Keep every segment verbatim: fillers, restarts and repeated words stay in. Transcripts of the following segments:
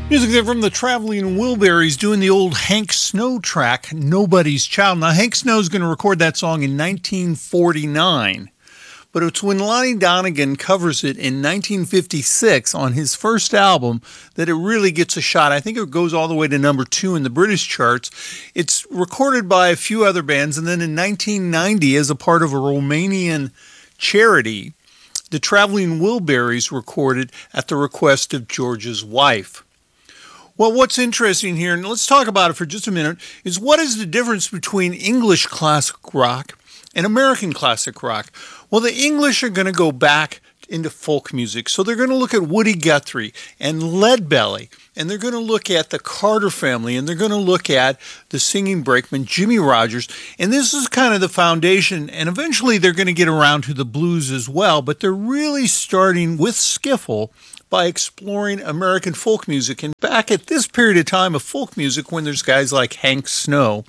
Music there from the Traveling Wilburys doing the old Hank Snow track, Nobody's Child. Now, Hank Snow is going to record that song in nineteen forty-nine, but it's when Lonnie Donegan covers it in nineteen fifty-six on his first album that it really gets a shot. I think it goes all the way to number two in the British charts. It's recorded by a few other bands, and then in nineteen ninety, as a part of a Romanian charity, the Traveling Wilburys recorded at the request of George's wife. Well, what's interesting here, and let's talk about it for just a minute, is what is the difference between English classic rock and American classic rock? Well, the English are going to go back into folk music. So they're going to look at Woody Guthrie and Leadbelly, and they're going to look at the Carter family, and they're going to look at the singing brakeman, Jimmie Rodgers. And this is kind of the foundation, and eventually they're going to get around to the blues as well, but they're really starting with skiffle by exploring American folk music. And back at this period of time of folk music, when there's guys like Hank Snow,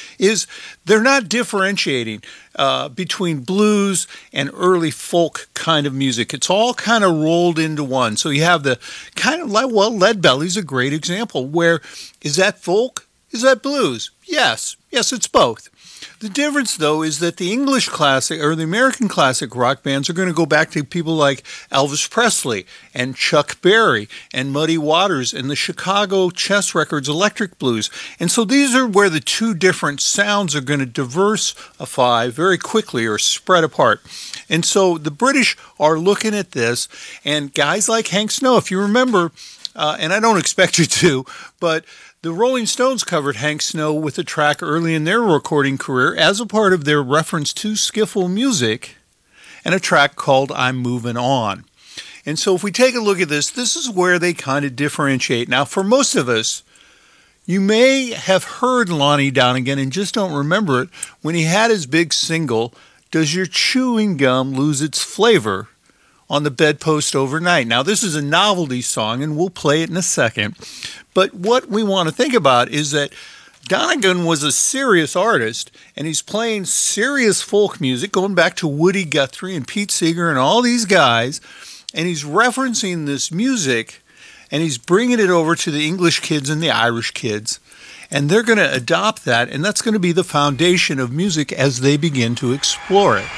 is they're not differentiating uh, between blues and early folk kind of music. It's all kind of rolled into one. So you have the kind of like, well, Leadbelly's a great example. Where is that folk? Is that blues? Yes. Yes, it's both. The difference, though, is that the English classic or the American classic rock bands are going to go back to people like Elvis Presley and Chuck Berry and Muddy Waters and the Chicago Chess Records Electric Blues. And so these are where the two different sounds are going to diversify very quickly or spread apart. And so the British are looking at this, and guys like Hank Snow, if you remember, uh, and I don't expect you to, but the Rolling Stones covered Hank Snow with a track early in their recording career as a part of their reference to skiffle music, and a track called I'm Moving On. And so if we take a look at this, this is where they kind of differentiate. Now, for most of us, you may have heard Lonnie Donegan and just don't remember it when he had his big single, Does Your Chewing Gum Lose Its Flavor?, on the bedpost overnight. Now, this is a novelty song, and we'll play it in a second. But what we want to think about is that Donegan was a serious artist, and he's playing serious folk music, going back to Woody Guthrie and Pete Seeger and all these guys, and he's referencing this music, and he's bringing it over to the English kids and the Irish kids, and they're going to adopt that, and that's going to be the foundation of music as they begin to explore it.